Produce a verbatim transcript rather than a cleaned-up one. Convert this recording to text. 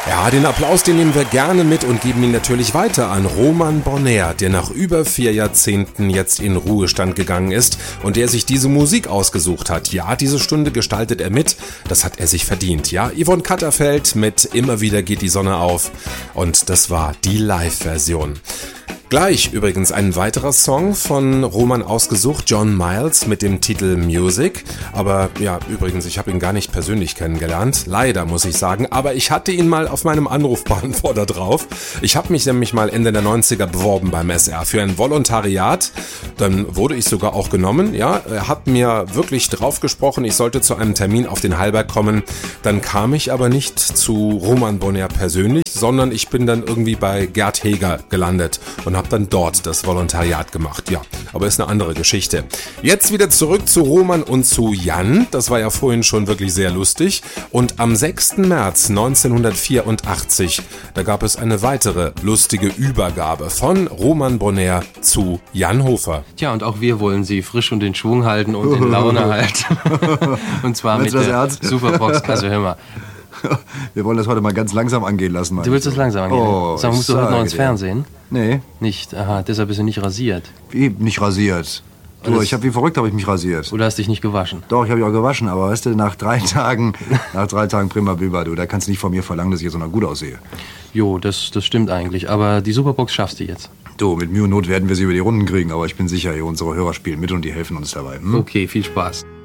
Ja, den Applaus, den nehmen wir gerne mit und geben ihn natürlich weiter an Roman Bonheur, der nach über vier Jahrzehnten jetzt in Ruhestand gegangen ist und der sich diese Musik ausgesucht hat. Ja, diese Stunde gestaltet er mit, das hat er sich verdient. Ja, Yvonne Katterfeld mit Immer wieder geht die Sonne auf und das war die Live-Version. Gleich übrigens ein weiterer Song von Roman ausgesucht, John Miles mit dem Titel Music. Aber ja, übrigens, ich habe ihn gar nicht persönlich kennengelernt. Leider, muss ich sagen. Aber ich hatte ihn mal auf meinem Anrufbeantworter drauf. Ich habe mich nämlich mal Ende der neunziger beworben beim S R für ein Volontariat. Dann wurde ich sogar auch genommen. Ja, er hat mir wirklich drauf gesprochen, ich sollte zu einem Termin auf den Hallberg kommen. Dann kam ich aber nicht zu Roman Bonheur persönlich, sondern ich bin dann irgendwie bei Gerd Heger gelandet und habe dann dort das Volontariat gemacht. Ja, aber ist eine andere Geschichte. Jetzt wieder zurück zu Roman und zu Jan. Das war ja vorhin schon wirklich sehr lustig. Und am sechsten März neunzehnhundertvierundachtzig, da gab es eine weitere lustige Übergabe von Roman Bonheur zu Jan Hofer. Tja, und auch wir wollen Sie frisch und in Schwung halten und in Laune halten. Und zwar mit der Superbox Kasse Hör mal. Wir wollen das heute mal ganz langsam angehen lassen. Du willst das langsam angehen? Oh, Sag, musst du heute noch ins Fernsehen? Nee. Nicht? Aha, deshalb bist du nicht rasiert. Wie, nicht rasiert? Du, ich habe wie verrückt habe ich mich rasiert. Oder hast dich nicht gewaschen? Doch, ich habe mich auch gewaschen, aber weißt du, nach drei Tagen, nach drei Tagen prima Biber, du, da kannst du nicht von mir verlangen, dass ich jetzt so noch gut aussehe. Jo, das, das stimmt eigentlich, aber die Superbox schaffst du jetzt. Du, mit Mühe und Not werden wir sie über die Runden kriegen, aber ich bin sicher, unsere Hörer spielen mit und die helfen uns dabei. Hm? Okay, viel Spaß.